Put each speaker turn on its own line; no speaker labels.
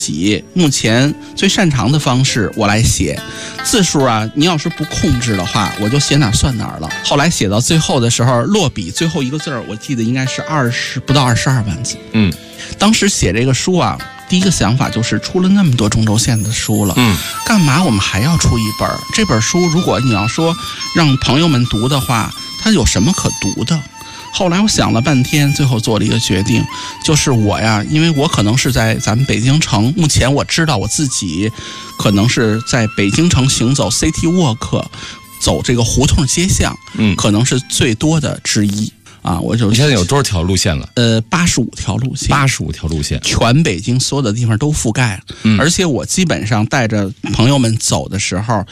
目前最擅长的方式我来写字数啊，你要是不控制的话，我就写哪儿算哪儿了。后来写到最后的时候，落笔最后一个字儿，我记得应该是不到22万字。当时写这个书啊，第一个想法就是出了那么多中轴线的书了，干嘛我们还要出一本？这本书如果你要说让朋友们读的话，它有什么可读的？后来我想了半天，最后做了一个决定，就是我呀，因为我可能是在咱们北京城，目前我知道我自己可能是在北京城行走 City Walk， 走这个胡同街巷，可能是最多的之一啊。你
现在有多少条路线了
？85条路线
，85条路线，
全北京所有的地方都覆盖了。而且我基本上带着朋友们走的时候，